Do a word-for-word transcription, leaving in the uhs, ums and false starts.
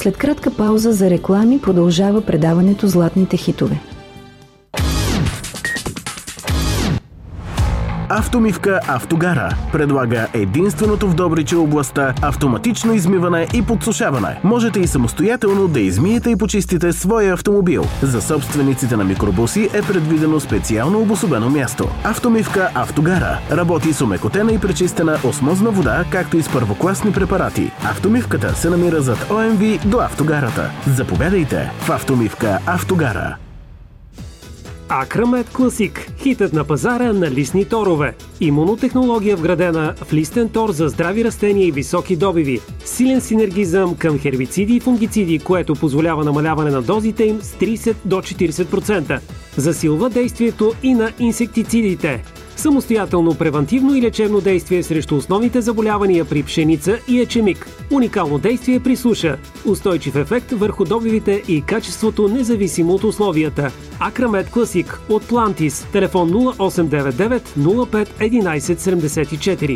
След кратка пауза за реклами продължава предаването Златните хитове. Автомивка Автогара предлага единственото в Добрич областта автоматично измиване и подсушаване. Можете и самостоятелно да измиете и почистите своя автомобил. За собствениците на микробуси е предвидено специално обособено място. Автомивка Автогара работи с омекотена и пречистена осмозна вода, както и с първокласни препарати. Автомивката се намира зад О М В до Автогарата. Заповядайте в Автомивка Автогара. Акрамед Класик – хитът на пазара на листни торове. Имунотехнология вградена в листен тор за здрави растения и високи добиви. Силен синергизъм към хербициди и фунгициди, което позволява намаляване на дозите им с трийсет до четирийсет процента. Засилва действието и на инсектицидите. Самостоятелно превантивно и лечебно действие срещу основните заболявания при пшеница и ечемик. Уникално действие при суша. Устойчив ефект върху добивите и качеството независимо от условията. Акрамед Класик от Плантис. Телефон нула осем девет девет нула пет единайсет седемдесет и четири.